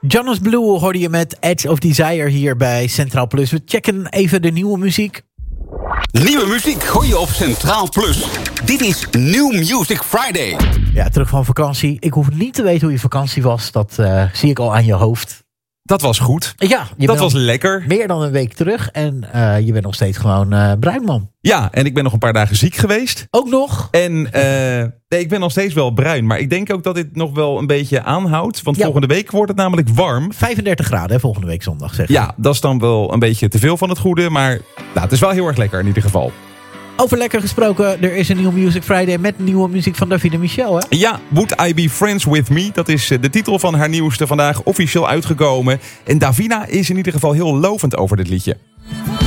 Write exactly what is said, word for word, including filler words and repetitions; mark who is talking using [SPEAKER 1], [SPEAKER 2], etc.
[SPEAKER 1] Jonas Blue hoorde je met Edge of Desire hier bij Centraal Plus. We checken even de nieuwe muziek.
[SPEAKER 2] Nieuwe muziek gooi je op Centraal Plus. Dit is New Music Friday.
[SPEAKER 1] Ja, terug van vakantie. Ik hoef niet te weten hoe je vakantie was. Dat uh, zie ik al aan je hoofd.
[SPEAKER 3] Dat was goed.
[SPEAKER 1] Ja, je
[SPEAKER 3] dat
[SPEAKER 1] bent
[SPEAKER 3] was lekker.
[SPEAKER 1] Meer dan een week terug. En uh, je bent nog steeds gewoon uh, bruin, man.
[SPEAKER 3] Ja, en ik ben nog een paar dagen ziek geweest.
[SPEAKER 1] Ook nog?
[SPEAKER 3] En uh, nee, ik ben nog steeds wel bruin. Maar ik denk ook dat dit nog wel een beetje aanhoudt. Want
[SPEAKER 1] ja.
[SPEAKER 3] volgende week wordt het namelijk warm.
[SPEAKER 1] vijfendertig graden, hè, volgende week zondag, zeg je.
[SPEAKER 3] Ja, dat is dan wel een beetje te veel van het goede. Maar nou, het is wel heel erg lekker in ieder geval.
[SPEAKER 1] Over lekker gesproken, er is een nieuwe Music Friday met nieuwe muziek van Davina Michel, hè?
[SPEAKER 3] Ja, Would I Be Friends With Me? Dat is de titel van haar nieuwste, vandaag officieel uitgekomen. En Davina is in ieder geval heel lovend over dit liedje.